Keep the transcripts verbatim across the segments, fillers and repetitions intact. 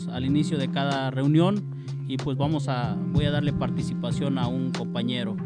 damos al inicio de cada reunión y pues vamos a, voy a darle participación a un compañero.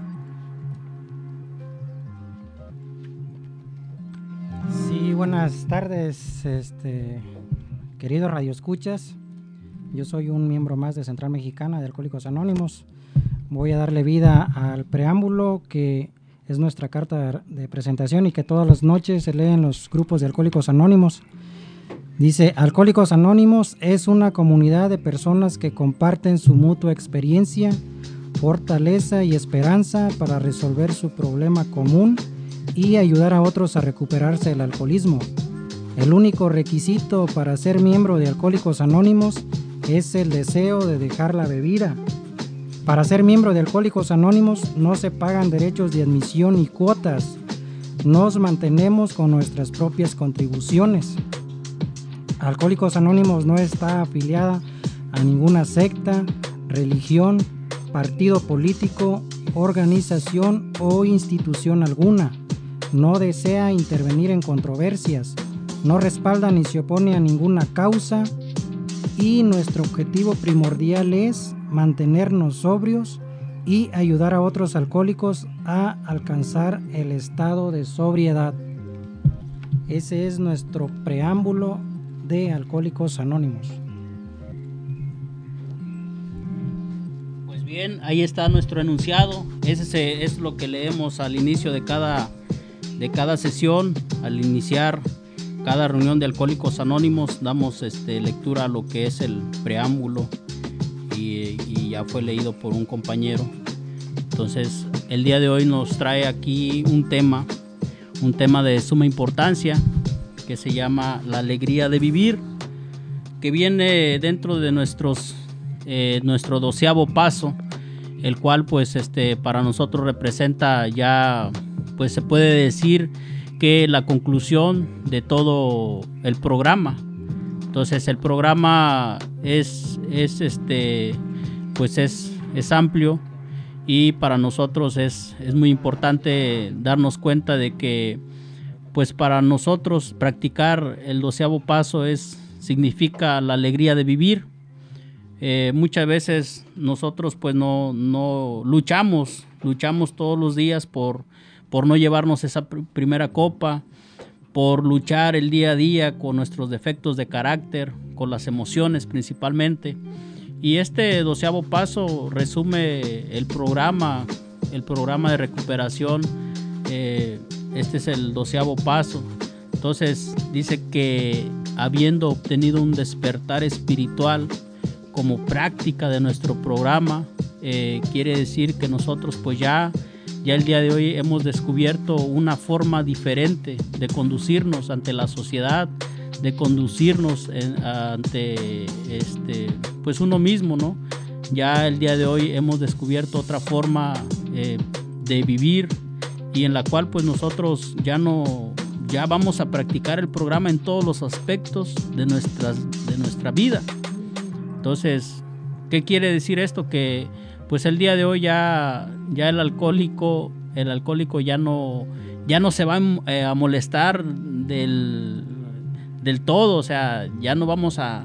Sí, buenas tardes, este, queridos radioescuchas. Yo soy un miembro más de Central Mexicana de Alcohólicos Anónimos. Voy a darle vida al preámbulo que es nuestra carta de presentación y que todas las noches se lee en los grupos de Alcohólicos Anónimos. Dice: Alcohólicos Anónimos es una comunidad de personas que comparten su mutua experiencia, fortaleza y esperanza para resolver su problema común y ayudar a otros a recuperarse del alcoholismo. El único requisito para ser miembro de Alcohólicos Anónimos es el deseo de dejar la bebida. Para ser miembro de Alcohólicos Anónimos no se pagan derechos de admisión ni cuotas. Nos mantenemos con nuestras propias contribuciones. Alcohólicos Anónimos no está afiliada a ninguna secta, religión, partido político, organización o institución alguna. No desea intervenir en controversias, no respalda ni se opone a ninguna causa y nuestro objetivo primordial es mantenernos sobrios y ayudar a otros alcohólicos a alcanzar el estado de sobriedad. Ese es nuestro preámbulo de Alcohólicos Anónimos. Pues bien, ahí está nuestro enunciado. Ese es lo que leemos al inicio de cada, de cada sesión, al iniciar cada reunión de Alcohólicos Anónimos. Damos este, lectura a lo que es el preámbulo y, y ya fue leído por un compañero. Entonces, el día de hoy nos trae aquí un tema, un tema de suma importancia, que se llama la alegría de vivir, que viene dentro de nuestros, eh, nuestro doceavo paso, el cual pues este, para nosotros representa ya, pues se puede decir que la conclusión de todo el programa. Entonces el programa es, es, este, pues es, es amplio y para nosotros es, es muy importante darnos cuenta de que pues para nosotros practicar el doceavo paso es, significa la alegría de vivir. Eh, muchas veces nosotros pues no, no luchamos, luchamos todos los días por, por no llevarnos esa pr- primera copa, por luchar el día a día con nuestros defectos de carácter, con las emociones principalmente. Y este doceavo paso resume el programa, el programa de recuperación. Eh, este es el doceavo paso. Entonces dice que habiendo obtenido un despertar espiritual como práctica de nuestro programa, eh, quiere decir que nosotros pues ya, ya el día de hoy hemos descubierto una forma diferente de conducirnos ante la sociedad, de conducirnos en, ante este, pues uno mismo, ¿no? Ya el día de hoy hemos descubierto otra forma eh, de vivir y en la cual pues nosotros ya no ya vamos a practicar el programa en todos los aspectos de nuestras de nuestra vida. Entonces, ¿qué quiere decir esto? Que pues el día de hoy ya ya el alcohólico el alcohólico ya no ya no se va eh, a molestar del del todo, o sea, ya no vamos a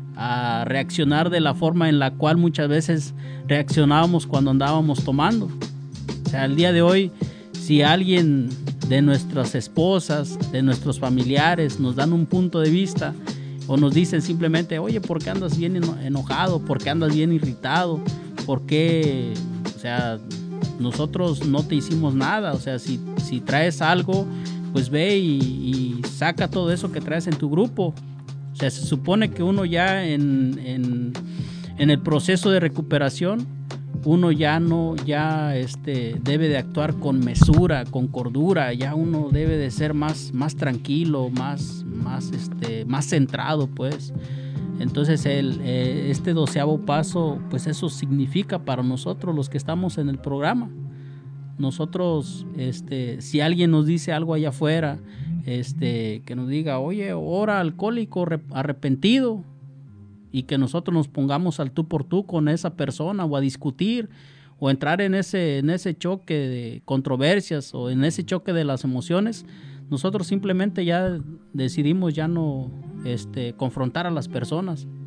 a reaccionar de la forma en la cual muchas veces reaccionábamos cuando andábamos tomando. O sea, el día de hoy, si alguien de nuestras esposas, de nuestros familiares nos dan un punto de vista o nos dicen simplemente, oye, ¿por qué andas bien enojado? ¿Por qué andas bien irritado? ¿Por qué? O sea, nosotros no te hicimos nada. O sea, si, si traes algo, pues ve y, y saca todo eso que traes en tu grupo. O sea, se supone que uno ya en, en, en el proceso de recuperación, uno ya no, ya este, debe de actuar con mesura, con cordura, ya uno debe de ser más, más tranquilo, más, más, este, más centrado, pues. Entonces el, eh, este doceavo paso, pues eso significa para nosotros los que estamos en el programa. Nosotros, este, si alguien nos dice algo allá afuera, este, que nos diga, oye, ora alcohólico arrepentido, y que nosotros nos pongamos al tú por tú con esa persona o a discutir o entrar en ese, en ese choque de controversias o en ese choque de las emociones, nosotros simplemente ya decidimos ya no este, confrontar a las personas.